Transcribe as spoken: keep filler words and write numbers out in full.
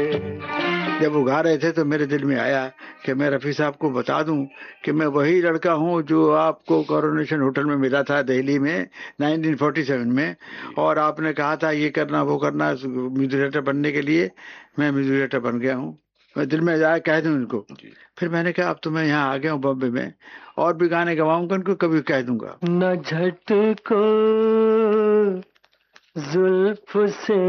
जब वो गा रहे थे तो मेरे दिल में आया कि मैं रफ़ी साहब को बता दूं कि मैं वही लड़का हूं जो आपको कोरोनेशन होटल में मिला था दिल्ली में नाइनटीन फोर्टी सेवन में, और आपने कहा था ये करना वो करना म्यूजिक डायरेक्टर बनने के लिए। मैं म्यूजिक डायरेक्टर बन गया हूँ। मैं दिल में जाया कह दूं इनको। फिर मैंने कहा अब तो मैं यहाँ आ गया हूँ बॉम्बे में, और भी गाने गवाऊंगा इनको, कभी कह दूंगा। न झटको जुल्फ से